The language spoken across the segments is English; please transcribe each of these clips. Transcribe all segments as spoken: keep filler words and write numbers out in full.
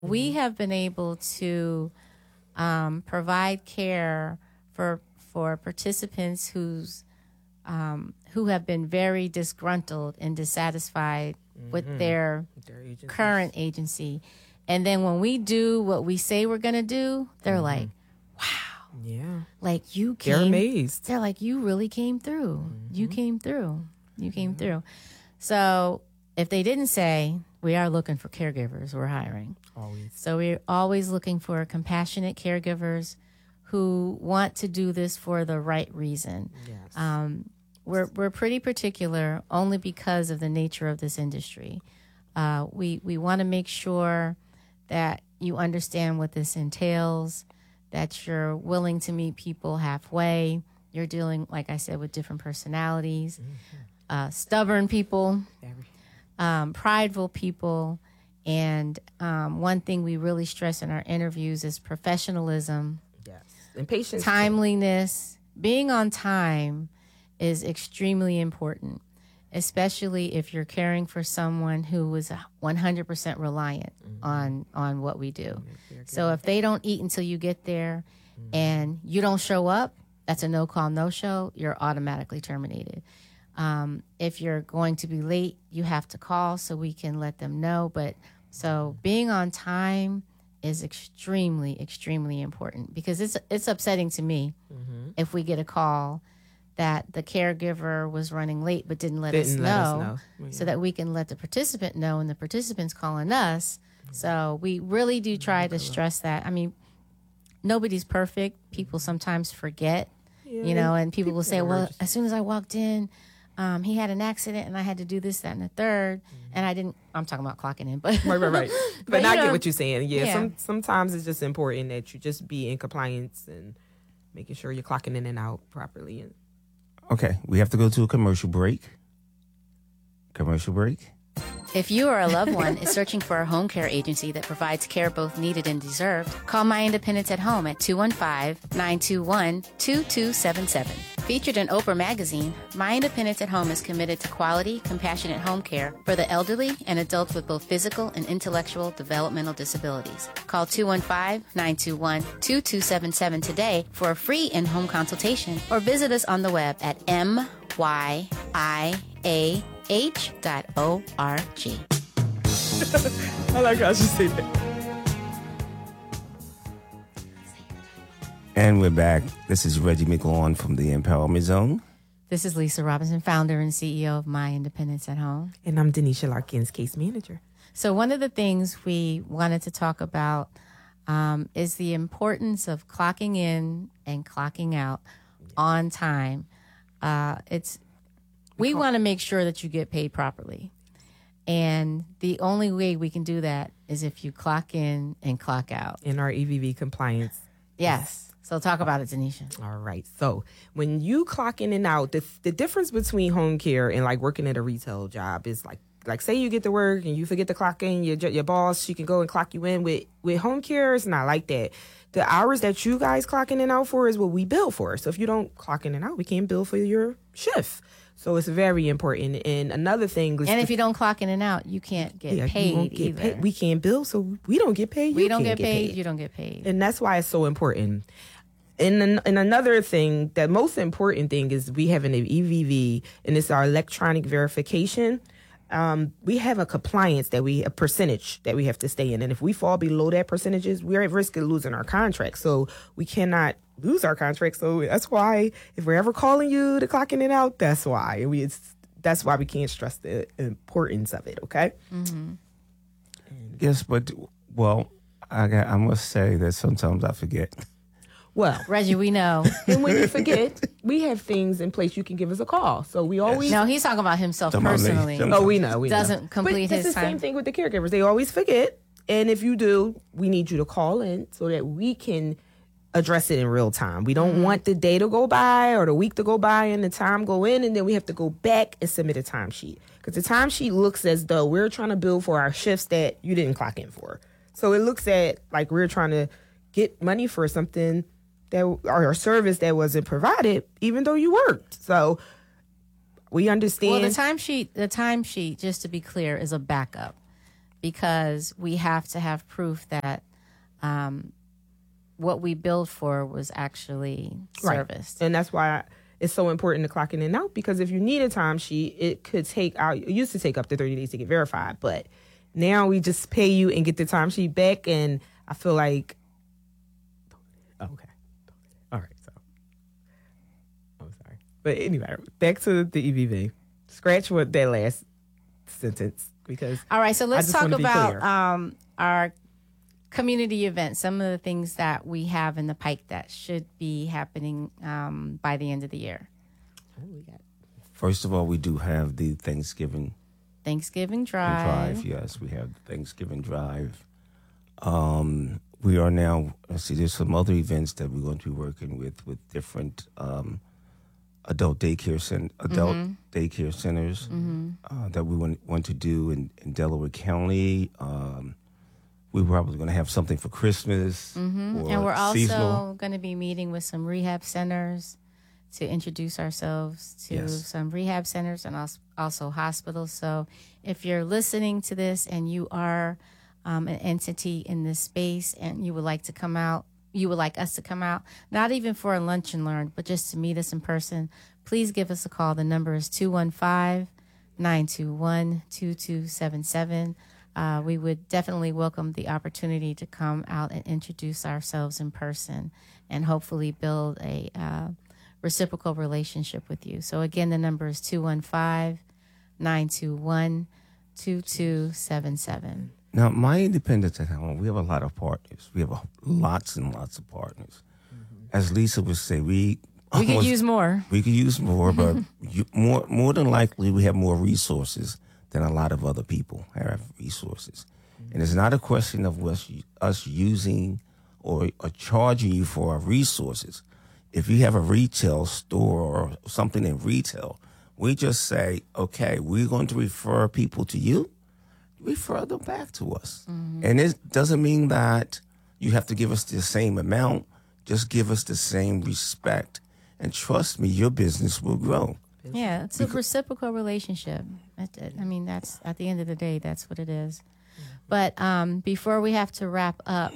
We have been able to um, provide care for for participants who's um, who have been very disgruntled and dissatisfied mm-hmm. with their, their current agency. And then when we do what we say we're going to do, they're mm-hmm. like, wow. Yeah. Like you came. They're amazed. They're like, you really came through. Mm-hmm. You came through. You came mm-hmm. through. So if they didn't say, we are looking for caregivers, we're hiring. Always. So we're always looking for compassionate caregivers who want to do this for the right reason. Yes. Um, we're we're pretty particular only because of the nature of this industry. Uh, we we want to make sure that you understand what this entails, that you're willing to meet people halfway. You're dealing, like I said, with different personalities, mm-hmm. uh, stubborn people, um, prideful people. And um, one thing we really stress in our interviews is professionalism. Yes. And patience. Timeliness. Being on time is extremely important, especially if you're caring for someone who is one hundred percent reliant mm-hmm. on, on what we do. Mm-hmm. So if they don't eat until you get there mm-hmm. and you don't show up, that's a no-call, no-show. You're automatically terminated. Um, if you're going to be late, you have to call so we can let them know. But so being on time is extremely, extremely important because it's it's upsetting to me mm-hmm. if we get a call that the caregiver was running late but didn't let, didn't us, let know, us know yeah. so that we can let the participant know and the participant's calling us. Mm-hmm. So we really do try mm-hmm. to stress that. I mean, nobody's perfect. People sometimes forget, yeah. you know, and people, people will say, well, just... as soon as I walked in, Um, he had an accident and I had to do this, that, and the third. Mm-hmm. And I didn't, I'm talking about clocking in, but. Right, right, right. But, but I know, get what you're saying. Yeah, yeah. Some, sometimes it's just important that you just be in compliance and making sure you're clocking in and out properly. Okay, we have to go to a commercial break. Commercial break. If you or a loved one is searching for a home care agency that provides care both needed and deserved, call My Independence at Home at two one five, nine two one, two two seven seven. Featured in Oprah Magazine, My Independence at Home is committed to quality, compassionate home care for the elderly and adults with both physical and intellectual developmental disabilities. Call two one five, nine two one, two two seven seven today for a free in-home consultation or visit us on the web at M Y I A H dot O R G. I like how she said that. And we're back. This is Reggie McLaughlin from the Empowerment Zone. This is Lisa Robinson, founder and C E O of My Independence at Home. And I'm Denisha Larkins, case manager. So one of the things we wanted to talk about um, is the importance of clocking in and clocking out on time. Uh, it's We want to make sure that you get paid properly. And the only way we can do that is if you clock in and clock out. In our E V V compliance. Yes. So talk about it, Denisha. All right. So when you clock in and out, the, the difference between home care and like working at a retail job is like, like say you get to work and you forget to clock in, your your boss, she can go and clock you in. With, with home care, it's not like that. The hours that you guys clock in and out for is what we bill for. So if you don't clock in and out, we can't bill for your shift. So it's very important. And another thing... And if you don't clock in and out, you can't get yeah, paid get either. Paid. We can't bill, so we don't get paid. We you don't can't get, paid, paid. You don't get paid. And that's why it's so important. And, and another thing, the most important thing is we have an E V V, and it's our electronic verification. Um, we have a compliance that we, a percentage that we have to stay in. And if we fall below that percentages, we're at risk of losing our contract. So we cannot lose our contract. So that's why if we're ever calling you to clock in and out, that's why. And we, it's, that's why we can't stress the importance of it, okay? Mm-hmm. Yes, but, well, I, got, I must say that sometimes I forget. Well, Reggie, we know. And when you forget, we have things in place. You can give us a call. So we always... No, he's talking about himself Talking about me. personally. Oh, we know. We Doesn't know. complete but his it's the time. same thing with the caregivers. They always forget. And if you do, we need you to call in so that we can address it in real time. We don't mm-hmm. want the day to go by or the week to go by and the time go in and then we have to go back and submit a timesheet. Because the timesheet looks as though we're trying to bill for our shifts that you didn't clock in for. So it looks at like we're trying to get money for something that or a service that wasn't provided, even though you worked. So we understand. Well, the timesheet, the timesheet, just to be clear, is a backup. because we have to have proof that um, what we billed for was actually serviced. Right. And that's why I, it's so important to clock in and out, because if you need a timesheet, it could take out, it used to take up to thirty days to get verified, but now we just pay you and get the timesheet back, and I feel like, oh, okay. All right, so, I'm sorry. But anyway, back to the E V V. Scratch what that last sentence, because All right, so let's just talk wanna be about clear. um, our community events, some of the things that we have in the pike that should be happening um, by the end of the year. Oh, we got First of all, we do have the Thanksgiving Thanksgiving Drive. drive. Yes, we have the Thanksgiving drive. Um, we are now, let's see, there's some other events that we're going to be working with, with different um, adult daycare cent- adult Mm-hmm. daycare centers uh, that we want, want to do in, in Delaware County. Um, we're probably going to have something for Christmas. Mm-hmm. Or And we're also seasonal. going to be meeting with some rehab centers to introduce ourselves to Yes. some rehab centers and als- also hospitals. So if you're listening to this and you are um, an entity in this space and you would like to come out, you would like us to come out, not even for a lunch and learn, but just to meet us in person, please give us a call. The number is two one five, nine two one, two two seven seven. Uh, we would definitely welcome the opportunity to come out and introduce ourselves in person and hopefully build a uh, reciprocal relationship with you. So again, the number is two one five, nine two one, two two seven seven. Now, my independence at home, we have a lot of partners. We have a, lots and lots of partners. As Lisa would say, we We could almost- use more. We could use more, but you, more more than likely we have more resources than a lot of other people have resources. And it's not a question of us, us using or, or charging you for our resources. If you have a retail store or something in retail, we just say, okay, we're going to refer people to you, refer them back to us. And it doesn't mean that you have to give us the same amount, just give us the same respect. And trust me, your business will grow. Yeah, it's a reciprocal relationship. That's it. I mean, that's at the end of the day, that's what it is. But um, before we have to wrap up,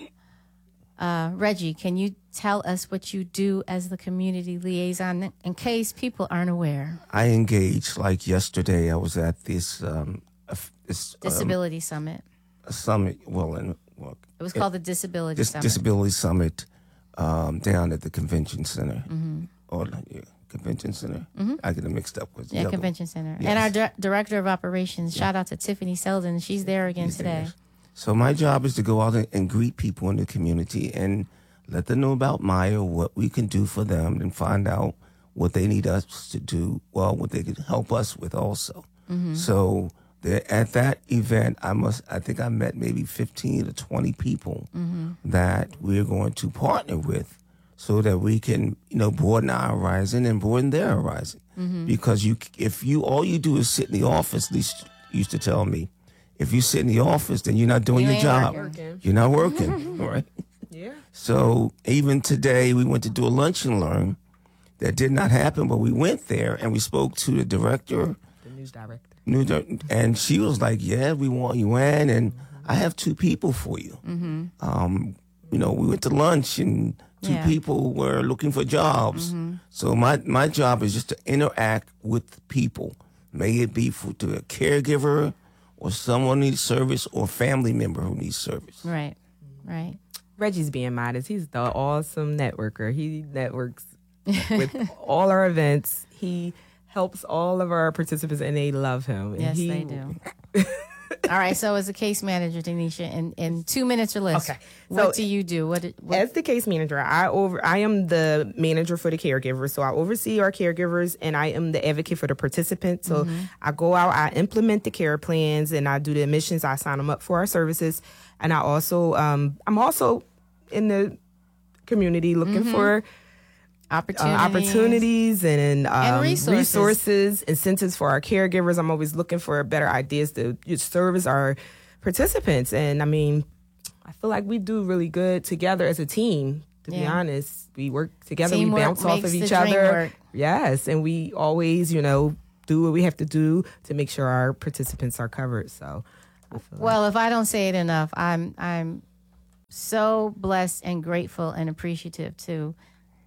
uh, Reggie, can you tell us what you do as the community liaison in case people aren't aware? I engaged, like yesterday, I was at this, um, a, this um, Disability Summit. a summit, well, in, well It was called the Disability this Summit. disability summit um, down at the convention center. Or, yeah, convention center. I get it mixed up with the yeah, other Convention Center. Yes. And our di- director of operations, shout out to Tiffany Selden. She's there again These today. things. So my job is to go out and, and greet people in the community and let them know about Maya, what we can do for them, and find out what they need us to do, well, what they can help us with also. So the, at that event, I must, I think I met maybe fifteen to twenty people that we're going to partner with so that we can, you know, broaden our horizon and broaden their horizon. Because you, if you, all you do is sit in the office, at least used to tell me, if you sit in the office, then you're not doing You your ain't job. working. You're not working, right? yeah. So even today, we went to do a lunch and learn. That did not happen, but we went there and we spoke to the director, The news director. new di- and she was like, "Yeah, we want you in, and I have two people for you." Um, you know, we went to lunch, and two Yeah. people were looking for jobs. So my my job is just to interact with people, may it be for to a caregiver or someone who needs service or a family member who needs service. Right, right. Reggie's being modest. He's the awesome networker. He networks with all our events. He helps all of our participants, and they love him. And Yes, he, they do. All right. So, as a case manager, Denisha, in, in two minutes or less, Okay, what so do you do? What? what As the case manager, I over I am the manager for the caregivers. So I oversee our caregivers, and I am the advocate for the participants. So I go out, I implement the care plans, and I do the admissions. I sign them up for our services, and I also um, I'm also in the community looking for uh, opportunities? opportunities and, um, And resources. resources, incentives for our caregivers. I'm always looking for better ideas to service our participants. And I mean, I feel like we do really good together as a team. To be Yeah. honest, we work together. Teamwork we bounce off makes of the each dream other. work. Yes, and we always, you know, do what we have to do to make sure our participants are covered. So, I feel Well, if I don't say it enough, I'm I'm so blessed and grateful and appreciative to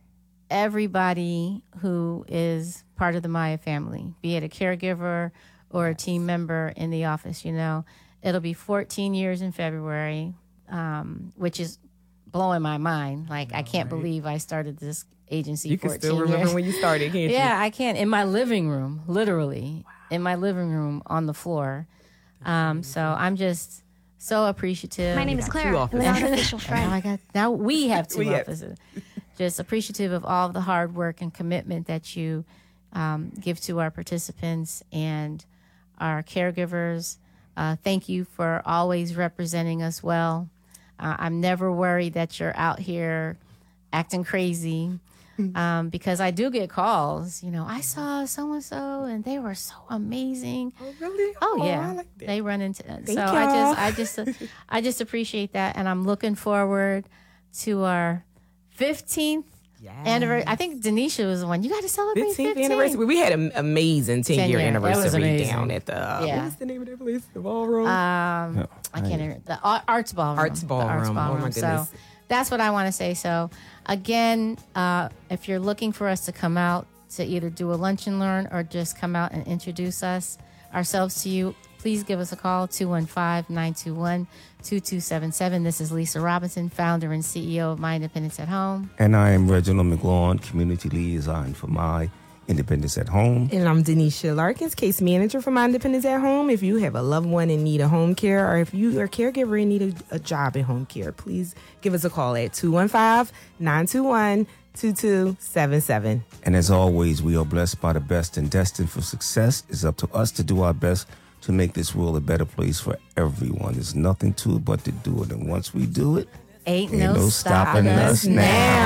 everybody who is part of the Maya family, be it a caregiver or a team member in the office. You know, it'll be fourteen years in February, um, which is blowing my mind. Like, I can't right. believe I started this agency you can fourteen still remember years. when you started, can't you? Yeah, I can. In my living room, literally, in my living room on the floor. Um, so I'm just so appreciative. My name is two Claire. I'm offices. an unofficial Now friend. I got. Now we have two We have- offices. Just appreciative of all of the hard work and commitment that you um, give to our participants and our caregivers. Uh, thank you for always representing us well. Uh, I'm never worried that you're out here acting crazy. Um, because I do get calls, you know, I saw so and so and they were so amazing. Oh, really? Oh yeah, I like that. they run into. so y'all. I just, I just, I just appreciate that, and I'm looking forward to our fifteenth anniversary. I think Denisha was the one. You got to celebrate fifteenth fifteen. anniversary. We had an amazing ten ten year year. That was anniversary amazing. down at the, uh, Yeah. what's the name of that place? The ballroom? Um, I can't remember the Ar- Arts Ballroom. Arts The Ballroom. Oh, my goodness. So that's what I want to say. So again, uh, if you're looking for us to come out to either do a lunch and learn or just come out and introduce us ourselves to you, please give us a call, two one five, nine two one, two two seven seven. This is Lisa Robinson, founder and C E O of My Independence at Home. And I am Reginald McLaughlin, Community Liaison for My Independence at Home. And I'm Denisha Larkins, case manager for My Independence at Home. If you have a loved one in need of home care, or if you are a caregiver in need of a job in home care, please give us a call at two one five, nine two one, two two seven seven. And as always, we are blessed by the best and destined for success. It's up to us to do our best to make this world a better place for everyone. There's nothing to it but to do it. And once we do it, Ain't, ain't no, no stopping stopping us us now. now.